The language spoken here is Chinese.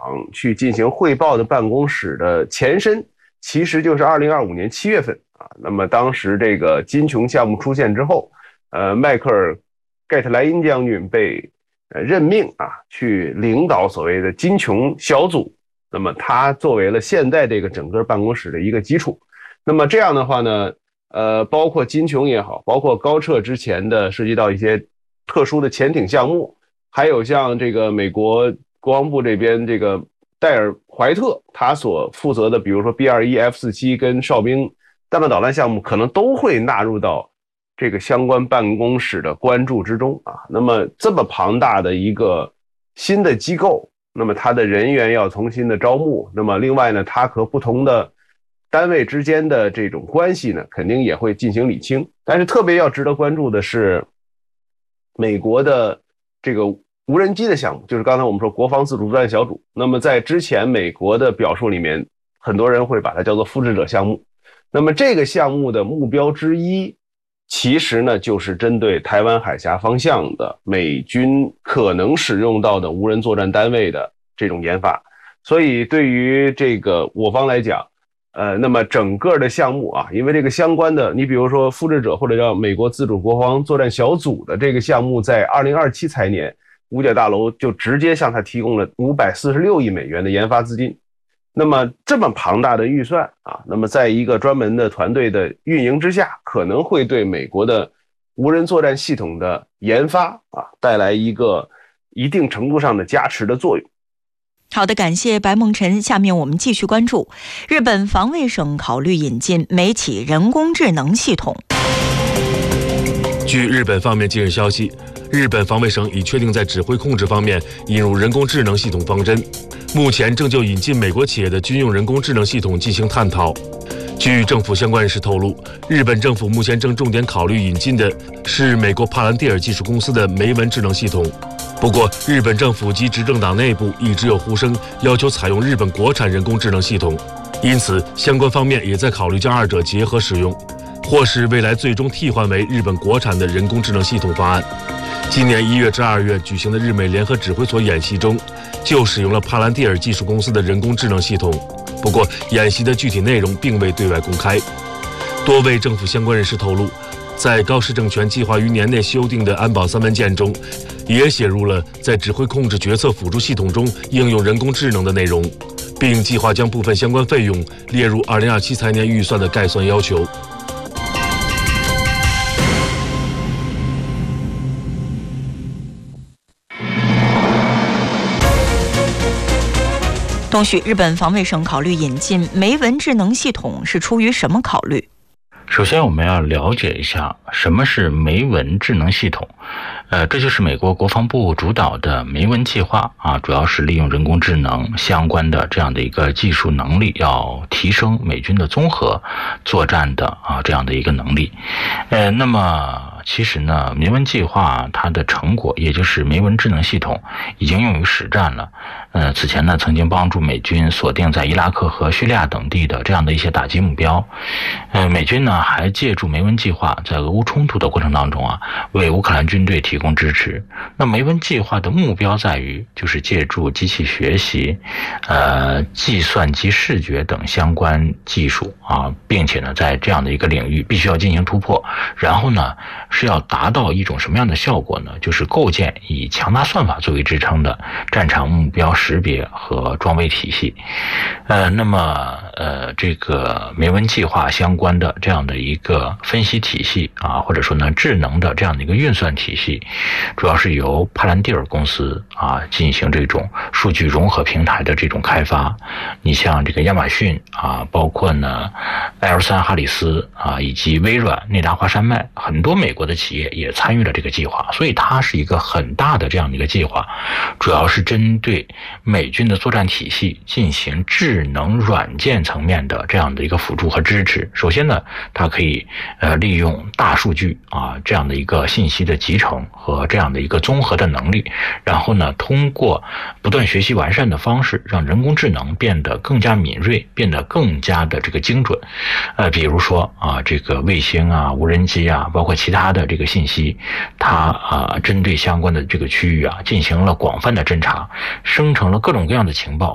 去进行汇报的办公室的前身，其实就是2025年7月份啊。那么当时这个金琼项目出现之后，迈克尔·盖特莱因将军被任命啊，去领导所谓的金琼小组。那么他作为了现在这个整个办公室的一个基础。那么这样的话呢，包括金琼也好，包括高彻之前的涉及到一些特殊的潜艇项目，还有像这个美国国防部这边这个戴尔怀特他所负责的，比如说 B-21F-47跟哨兵弹道导弹项目，可能都会纳入到这个相关办公室的关注之中啊。那么这么庞大的一个新的机构，那么它的人员要重新的招募，那么另外呢，它和不同的单位之间的这种关系呢，肯定也会进行理清。但是特别要值得关注的是美国的这个无人机的项目，就是刚才我们说国防自主作战小组。那么在之前美国的表述里面，很多人会把它叫做复制者项目。那么这个项目的目标之一，其实呢就是针对台湾海峡方向的美军可能使用到的无人作战单位的这种研发。所以对于这个我方来讲，那么整个的项目啊，因为这个相关的，你比如说复制者或者叫美国自主国防作战小组的这个项目，在2027财年，五角大楼就直接向他提供了546亿美元的研发资金。那么这么庞大的预算啊，那么在一个专门的团队的运营之下，可能会对美国的无人作战系统的研发啊带来一个一定程度上的加持的作用。 好的，感谢白梦辰。下面我们继续关注日本防卫省考虑引进美企人工智能系统。 据日本方面近日消息，日本防卫省已确定在指挥控制方面引入人工智能系统方针，目前正就引进美国企业的军用人工智能系统进行探讨。据政府相关人士透露，日本政府目前正重点考虑引进的是美国帕兰蒂尔技术公司的梅文智能系统。不过，日本政府及执政党内部一直有呼声要求采用日本国产人工智能系统，因此相关方面也在考虑将二者结合使用，或是未来最终替换为日本国产的人工智能系统方案。今年1月至2月举行的日美联合指挥所演习中，就使用了帕兰蒂尔技术公司的人工智能系统。不过，演习的具体内容并未对外公开。多位政府相关人士透露，在高市政权计划于年内修订的安保3文件中，也写入了在指挥控制决策辅助系统中应用人工智能的内容，并计划将部分相关费用列入2027财年预算的概算要求。 东旭，日本防卫省考虑引进梅文智能系统是出于什么考虑？ 首先我们要了解一下什么是梅文智能系统。这就是美国国防部主导的梅文计划啊，主要是利用人工智能相关的这样的一个技术能力，要提升美军的综合作战的这样的一个能力。那么其实呢，梅文计划它的成果，也就是梅文智能系统，已经用于实战了。此前呢，曾经帮助美军锁定在伊拉克和叙利亚等地的这样的一些打击目标。美军呢还借助梅文计划，在俄乌冲突的过程当中为乌克兰军队提供支持。那梅文计划的目标在于，就是借助机器学习、计算机视觉等相关技术并且呢，在这样的一个领域必须要进行突破。然后呢，是要达到一种什么样的效果呢？就是构建以强大算法作为支撑的战场目标识别和装备体系。那么这个梅文计划相关的这样的一个分析体系或者说呢智能的这样的一个运算体系，主要是由帕兰蒂尔公司进行这种数据融合平台的这种开发。你像这个亚马逊包括呢L3哈里斯以及微软、内达华山脉，很多美国的企业也参与了这个计划，所以它是一个很大的这样的一个计划，主要是针对美军的作战体系进行智能软件层面的这样的一个辅助和支持。首先呢，它可以利用大数据这样的一个信息的集成和这样的一个综合的能力，然后呢，通过不断学习完善的方式，让人工智能变得更加敏锐，变得更加的这个精准。比如说这个卫星无人机包括其他的这个信息，它针对相关的这个区域进行了广泛的侦查，生成了各种各样的情报。